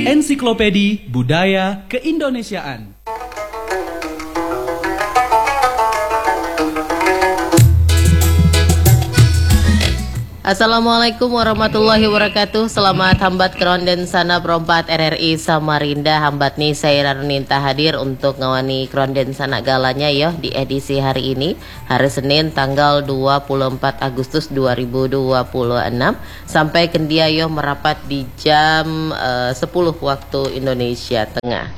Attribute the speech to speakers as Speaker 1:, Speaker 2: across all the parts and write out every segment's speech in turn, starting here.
Speaker 1: Ensiklopedi Budaya Keindonesiaan.
Speaker 2: Assalamualaikum warahmatullahi wabarakatuh. Selamat hambat keronden sana perompat RRI Samarinda. Hambat nih saya Ranuninta hadir untuk ngawani keronden sana galanya ya di edisi hari ini, hari Senin tanggal 24 Agustus 2026 sampai kendia yo merapat di jam 10 waktu Indonesia Tengah.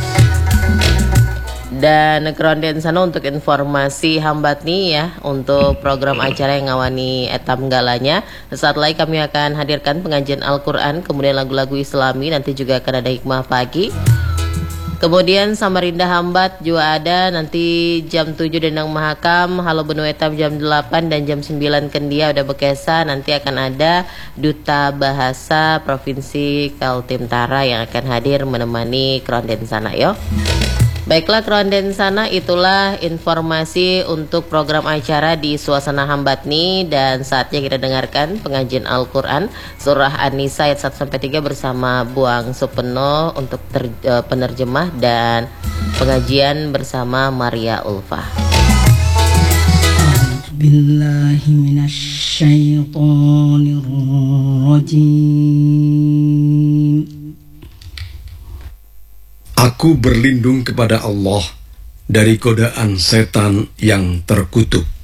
Speaker 2: Dan keronden sana untuk informasi hambat nih ya untuk program acara yang ngawani etam galanya. Saat lagi kami akan hadirkan pengajian Al-Quran, kemudian lagu-lagu Islami, nanti juga akan ada hikmah pagi. Kemudian Samarinda hambat juga ada nanti jam 7 Dendang Mahakam, Halo Benu Etam jam 8 dan jam 9 Kendia udah Bekesa. Nanti akan ada Duta Bahasa Provinsi Kaltim Tara yang akan hadir menemani keronden sana yo. Baiklah keronden sana, itulah informasi untuk program acara di suasana hambat nih. Dan saatnya kita dengarkan pengajian Al-Quran Surah An-Nisa ayat 1-3 bersama Buang Supeno untuk penerjemah dan pengajian bersama Maria Ulfa.
Speaker 3: Billahi minasyaitonir rajim.
Speaker 4: Aku berlindung kepada Allah dari godaan setan yang terkutuk.